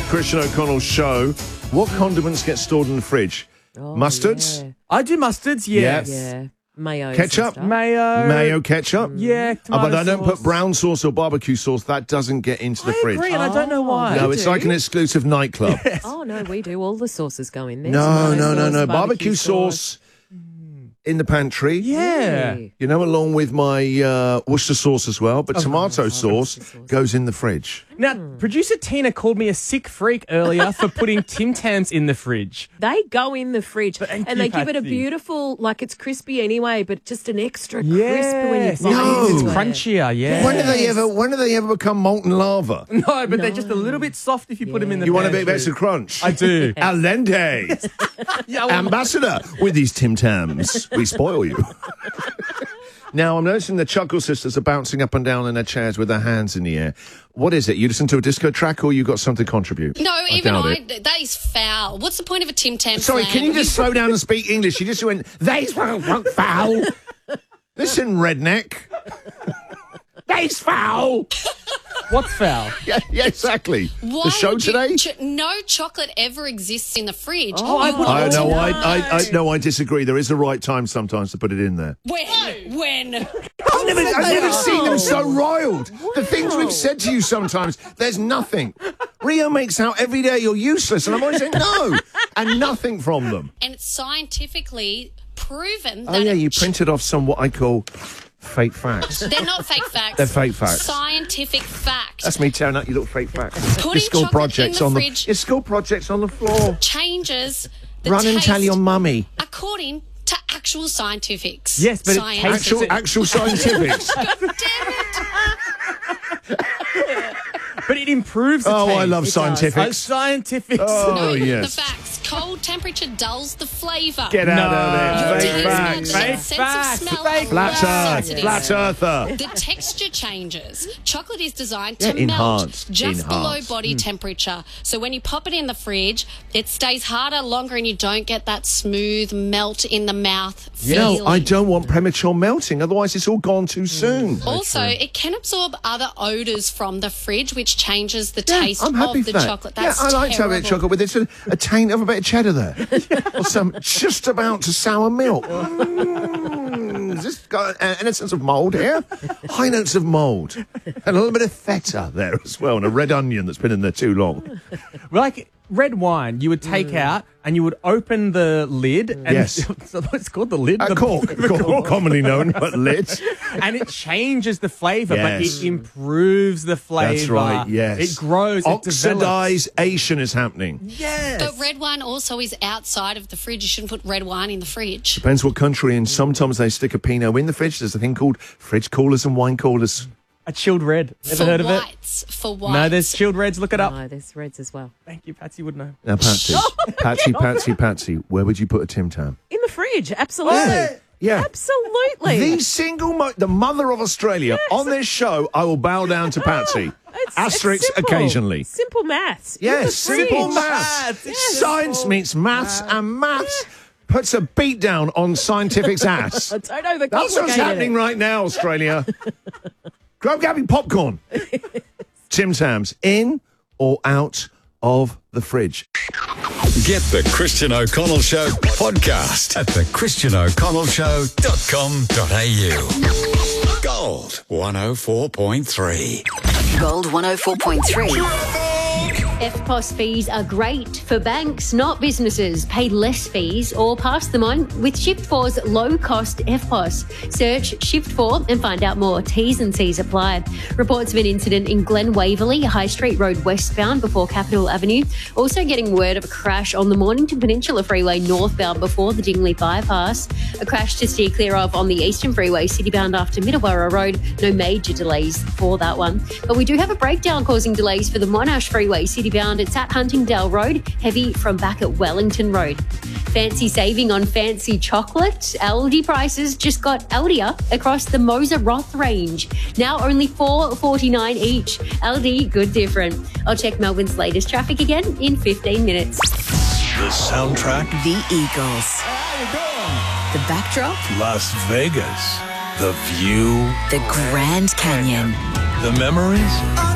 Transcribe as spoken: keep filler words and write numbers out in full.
Christian O'Connell show. What condiments get stored in the fridge? Oh, Mustards? Yeah. I do mustards, yes. Yeah. Mayo. Ketchup? Mayo. Mayo ketchup? Yeah, Oh, but I don't sauce. put brown sauce or barbecue sauce. That doesn't get into the I fridge. agree, and I don't know why. No, We it's do. like an exclusive nightclub. Oh, no, we do. All the sauces go in there. No, Tomato no, no, sauce, no. Barbecue sauce in the pantry. Yeah. Really? You know, along with my uh, Worcester sauce as well. But tomato sauce sauce. goes in the fridge. Now, producer Tina called me a sick freak earlier for putting Tim Tams in the fridge. They go in the fridge Thank and you, they give it a Patsy. beautiful, like it's crispy anyway, but just an extra Yes. crisp when you bite No. into It's it. crunchier, yeah. When do they ever? When do they ever become molten lava? No, but they're just a little bit soft if you put them in the You want a bit of pantry. extra crunch? I do. Al dente. Yeah, well, Ambassador with these Tim Tams. We spoil you. Now, I'm noticing the Chuckle Sisters are bouncing up and down in their chairs with their hands in the air. What is it? You listen to a disco track or you got something to contribute? No, even doubt I, it. that is foul. What's the point of a Tim Tam Sorry, slam? can you just slow down and speak English? You just went, they's foul. Listen, redneck. They's foul. what's foul? Yeah, yeah, exactly. Why the show would you today? ch- no chocolate ever exists in the fridge. Oh, I You would- I want know. to I, know. I, I no. I disagree. There is a right time sometimes to put it in there. When? When? I've never, I've never seen them so riled. The things we've said to you sometimes, there's nothing. Rio makes out every day you're useless, and I'm always saying no, and nothing from them. And it's scientifically proven that Oh yeah, it you ch- printed off some what I call fake facts. They're not fake facts. They're fake facts. Scientific facts. That's me tearing out your little fake facts. Putting Your school chocolate projects in the on fridge- the your school projects on the floor. changes the Run taste and tell your mummy. according to actual scientifics. Yes, but it Science. tastes- Actual it- actual scientifics. Damn it. But it improves the Oh, taste. I love It does. scientifics. Oh, scientifics. Oh No, yes. the facts. Cold temperature dulls the flavour. Get out No. of Your it. Fake taste buds facts. get a Fake sense facts. of smell Fake of Flat low earth. sensitivity. Flat earther. The texture changes. Chocolate is designed Yeah, to melt enhanced, just enhanced. below body temperature. So when you pop it in the fridge, it stays harder longer and you don't get that smooth melt in the mouth feeling. No, I don't want premature melting. Otherwise, it's all gone too soon. Also, it can absorb other odours from the fridge, which changes the Yeah, taste I'm happy of for the that. chocolate. Yeah, That's I like to have a bit of terrible. chocolate with it. A, a taint of a bit of cheddar there. Or some just about to sour milk. Mm, has this got an innocence of mould here? High notes of mould. And a little bit of feta there as well. And a red onion that's been in there too long. Like red wine, you would take out and you would open the lid. And Yes. so it's called the lid. A the cork, cork, commonly known, but lit. And it changes the flavour, Yes. but it improves the flavour. That's right, yes. It grows, it develops. Oxidization is happening. Yes. But red wine also is outside of the fridge. You shouldn't put red wine in the fridge. Depends what country, and sometimes they stick a Pinot in the fridge. There's a thing called fridge coolers and wine coolers. A chilled red. Ever for heard of it? whites, For whites. No, there's chilled reds. Look it up. No, there's reds as well. Thank you, Patsy would know. Now, Patsy, Patsy, Patsy, Patsy, where would you put a Tim Tam? In the fridge, absolutely. Yeah. Yeah. Absolutely. The single, mo- the mother of Australia. On this show, I will bow down to Patsy. It's- it's Asterix simple. occasionally. Simple maths. In Yes, the simple fridge. maths. Yes. Science meets maths, and maths puts a beat down on scientific's ass. I don't know the That's what's happening right now, Australia. Grab Gabby popcorn. Tim Tams, in or out of the fridge? Get the Christian O'Connell Show podcast at the christian o'connell show dot com dot a u. Gold one oh four point three. Gold one oh four point three. F P O S fees are great for banks, not businesses. Pay less fees or pass them on with Shift four's low-cost F P O S. Search Shift four and find out more. T's and C's apply. Reports of an incident in Glen Waverley, High Street Road westbound before Capitol Avenue. Also getting word of a crash on the Mornington Peninsula Freeway northbound before the Dingley bypass. A crash to steer clear of on the Eastern Freeway citybound after Middleborough Road. No major delays for that one. But we do have a breakdown causing delays for the Monash Freeway citybound. It's at Huntingdale Road, heavy from back at Wellington Road. Fancy saving on fancy chocolate. Aldi prices just got Aldier across the Moser Roth range. Now only four dollars forty-nine each. Aldi, good different. I'll check Melbourne's latest traffic again in fifteen minutes. The soundtrack, The Eagles. The backdrop, Las Vegas. The view, the Grand Canyon. the memories.